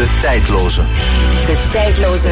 De tijdloze. De tijdloze.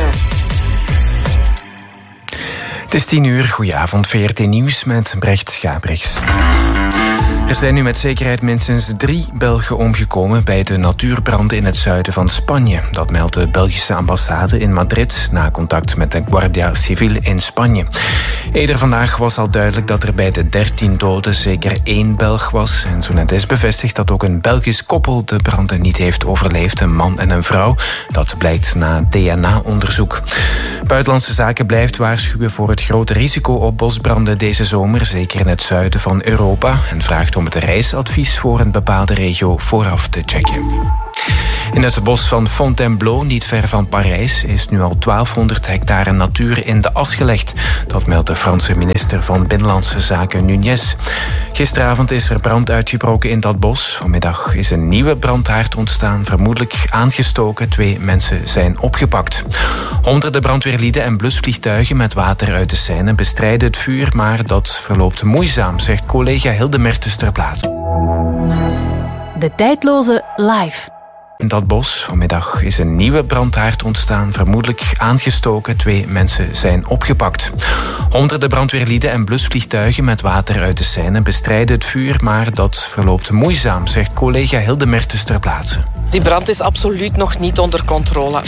Het is 10:00. Goedenavond, VRT Nieuws met Brecht Schabrichs. Er zijn nu met zekerheid minstens 3 Belgen omgekomen bij de natuurbranden in het zuiden van Spanje. Dat meldt de Belgische ambassade in Madrid na contact met de Guardia Civil in Spanje. Eerder vandaag was al duidelijk dat er bij de 13 doden zeker 1 Belg was. En zo net is bevestigd dat ook een Belgisch koppel de branden niet heeft overleefd, een man en een vrouw. Dat blijkt na DNA-onderzoek. Buitenlandse Zaken blijft waarschuwen voor het grote risico op bosbranden deze zomer, zeker in het zuiden van Europa, en vraagt om het reisadvies voor een bepaalde regio vooraf te checken. In het bos van Fontainebleau, niet ver van Parijs, is nu al 1200 hectare natuur in de as gelegd. Dat meldt de Franse minister van Binnenlandse Zaken Nunez. Gisteravond is er brand uitgebroken in dat bos. Vanmiddag is een nieuwe brandhaard ontstaan, vermoedelijk aangestoken. 2 mensen zijn opgepakt. Honderden brandweerlieden en blusvliegtuigen met water uit de Seine bestrijden het vuur, maar dat verloopt moeizaam, zegt collega Hilde Mertens ter plaatse. De tijdloze live. In dat bos vanmiddag is een nieuwe brandhaard ontstaan, vermoedelijk aangestoken. 2 mensen zijn opgepakt. Honderden brandweerlieden en blusvliegtuigen met water uit de Seine bestrijden het vuur, maar dat verloopt moeizaam, zegt collega Hilde Mertens ter plaatse. Die brand is absoluut nog niet onder controle.